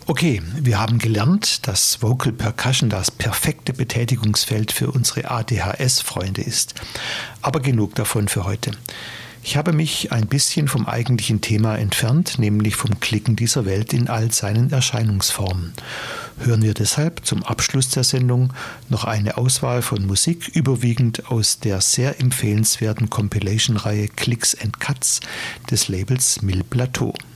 Okay, wir haben gelernt, dass Vocal Percussion das perfekte Betätigungsfeld für unsere ADHS-Freunde ist. Aber genug davon für heute. Ich habe mich ein bisschen vom eigentlichen Thema entfernt, nämlich vom Klicken dieser Welt in all seinen Erscheinungsformen. Hören wir deshalb zum Abschluss der Sendung noch eine Auswahl von Musik, überwiegend aus der sehr empfehlenswerten Compilation-Reihe Clicks and Cuts des Labels Mille Plateau.